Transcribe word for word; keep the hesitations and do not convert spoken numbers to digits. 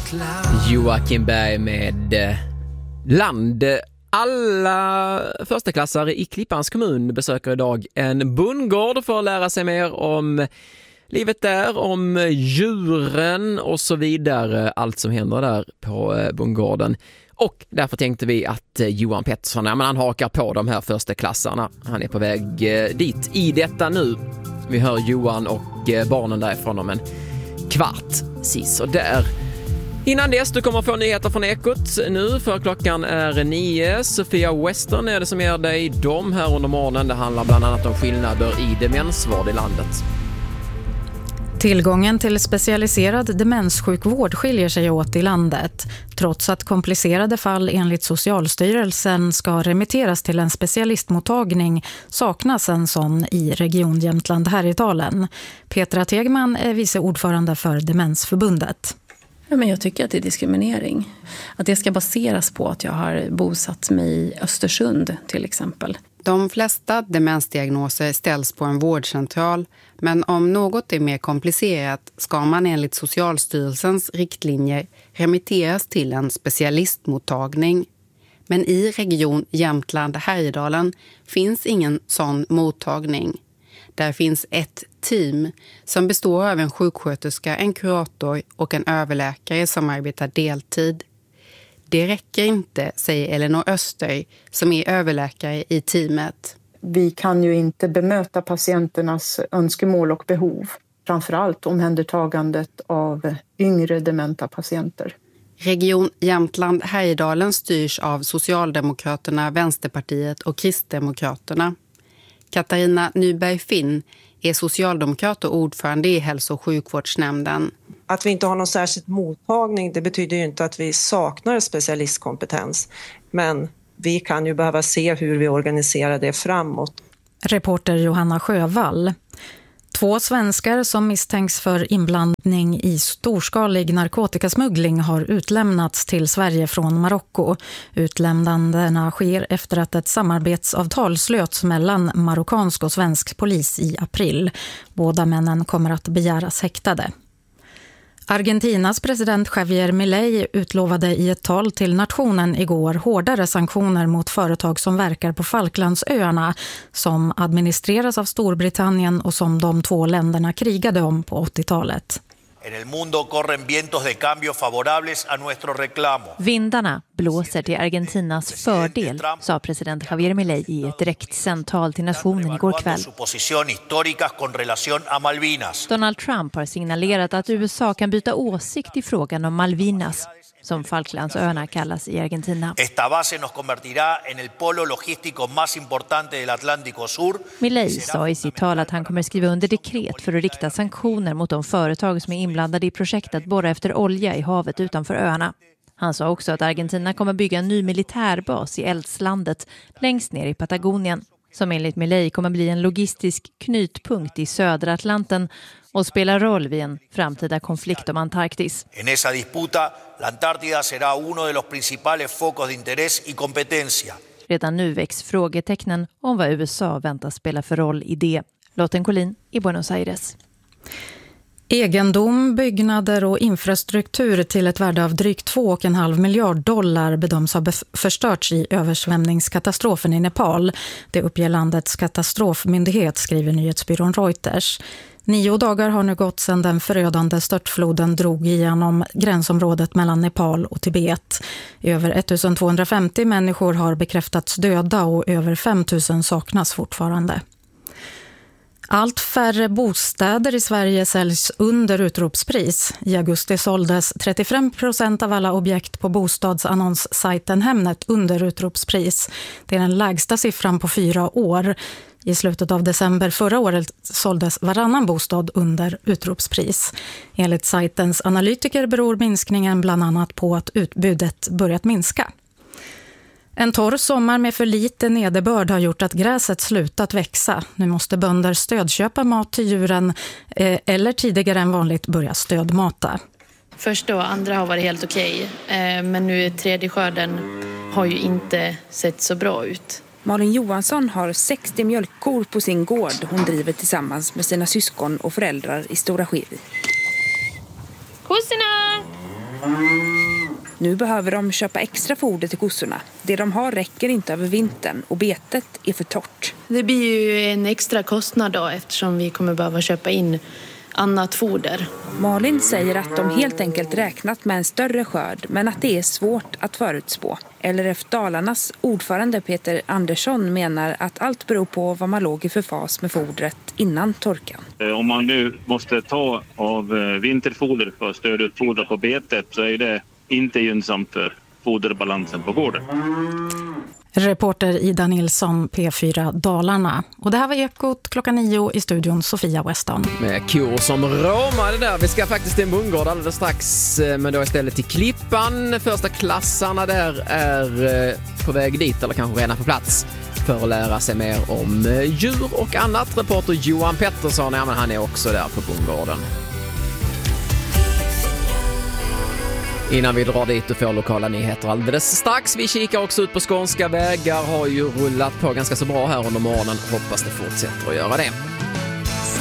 Joakim Berg med Land. Alla förstaklassare i Klippans kommun besöker idag en bondgård för att lära sig mer om livet där, om djuren och så vidare. Allt som händer där på bondgården. Och därför tänkte vi att Johan Pettersson, ja, men han hakar på de här förstaklassarna. Han är på väg dit i detta nu. Vi hör Johan och barnen därifrån om en kvart sis och där. Innan dess du kommer få nyheter från Ekot nu, för klockan är nio. Sofia Western är det som ger dig dem här under morgonen. Det handlar bland annat om skillnader i demensvård i landet. Tillgången till specialiserad demenssjukvård skiljer sig åt i landet. Trots att komplicerade fall enligt Socialstyrelsen ska remitteras till en specialistmottagning saknas en sån i Region Jämtland Härjedalen. Petra Tegman är vice ordförande för Demensförbundet. Ja, men jag tycker att det är diskriminering. Att det ska baseras på att jag har bosatt mig i Östersund till exempel. De flesta demensdiagnoser ställs på en vårdcentral, men om något är mer komplicerat ska man enligt Socialstyrelsens riktlinjer remitteras till en specialistmottagning. Men i Region Jämtland Härjedalen finns ingen sån mottagning. Där finns ett team som består av en sjuksköterska, en kurator och en överläkare som arbetar deltid. Det räcker inte, säger Elinor Öster som är överläkare i teamet. Vi kan ju inte bemöta patienternas önskemål och behov. Framförallt omhändertagandet av yngre dementa patienter. Region Jämtland Härjedalen styrs av Socialdemokraterna, Vänsterpartiet och Kristdemokraterna. Katarina Nyberg-Finn är socialdemokrat och ordförande i hälso- och sjukvårdsnämnden. Att vi inte har någon särskild mottagning, det betyder ju inte att vi saknar specialistkompetens. Men vi kan ju behöva se hur vi organiserar det framåt. Reporter Johanna Sjövall. Två svenskar som misstänks för inblandning i storskalig narkotikasmuggling har utlämnats till Sverige från Marocko. Utlämnandena sker efter att ett samarbetsavtal slöts mellan marockansk och svensk polis i april. Båda männen kommer att begäras häktade. Argentinas president Javier Milei utlovade i ett tal till nationen igår hårdare sanktioner mot företag som verkar på Falklandsöarna som administreras av Storbritannien och som de två länderna krigade om på åttiotalet. En el mundo corren vientos de cambio favorables a nuestro reclamo. Vindarna blåser till Argentinas fördel, sa president Javier Milei i ett direktsänt tal till nationen igår kväll. Donald Trump har signalerat att U S A kan byta åsikt i frågan om Malvinas, som Falklandsöarna kallas i Argentina. Esta base nos convertirá en el polo logístico más importante del Atlántico Sur. Milei sa i sitt tal att han kommer skriva under dekret för att rikta sanktioner mot de företag som är inblandade i projektet att borra efter olja i havet utanför öarna. Han sa också att Argentina kommer bygga en ny militärbas i eldslandet längst ner i Patagonien, som enligt Milei kommer bli en logistisk knutpunkt i södra Atlanten och spela roll vid en framtida konflikt om Antarktis. En esa disputa, la Antártida será uno de los principales focos de interés y competencia. Redan nu väcks frågetecknen om vad U S A väntas spela för roll i det. Lotten Collin i Buenos Aires. Egendom, byggnader och infrastruktur till ett värde av drygt två och en halv miljard dollar bedöms ha förstörts i översvämningskatastrofen i Nepal. Det uppger landets katastrofmyndighet, skriver nyhetsbyrån Reuters. Nio dagar har nu gått sedan den förödande störtfloden drog igenom gränsområdet mellan Nepal och Tibet. Över ettusentvåhundrafemtio människor har bekräftats döda och över fem tusen saknas fortfarande. Allt färre bostäder i Sverige säljs under utropspris. I augusti såldes trettiofem procent av alla objekt på bostadsannonssajten Hemnet under utropspris. Det är den lägsta siffran på fyra år. I slutet av december förra året såldes varannan bostad under utropspris. Enligt sajtens analytiker beror minskningen bland annat på att utbudet börjat minska. En torr sommar med för lite nederbörd har gjort att gräset slutat växa. Nu måste bönder stödköpa mat till djuren eh, eller tidigare än vanligt börja stödmata. Första och andra har varit helt okej, eh, men nu tredje skörden har ju inte sett så bra ut. Malin Johansson har sextio mjölkkor på sin gård hon driver tillsammans med sina syskon och föräldrar i Stora Skivi. Kossorna! Nu behöver de köpa extra foder till kossorna. Det de har räcker inte över vintern och betet är för torrt. Det blir ju en extra kostnad då eftersom vi kommer behöva köpa in annat foder. Malin säger att de helt enkelt räknat med en större skörd men att det är svårt att förutspå. L R F Dalarnas ordförande Peter Andersson menar att allt beror på vad man låg i för fas med fodret innan torkan. Om man nu måste ta av vinterfoder för att stödutfodra på betet så är det inte gynnsamt för foderbalansen på gården. Reporter Ida Nilsson, P fyra Dalarna. Och det här var Ekot klockan nio i studion Sofia Weston. Med kor som råmade där. Vi ska faktiskt till en bondgård alldeles strax, men då istället till Klippan. Första klassarna där är på väg dit eller kanske redan på plats för att lära sig mer om djur och annat. Reporter Johan Pettersson, ja, men han är också där på bondgården. Innan vi drar dit och får lokala nyheter alldeles strax. Vi kikar också ut på skånska vägar. Har ju rullat på ganska så bra här under morgonen. Hoppas det fortsätter att göra det.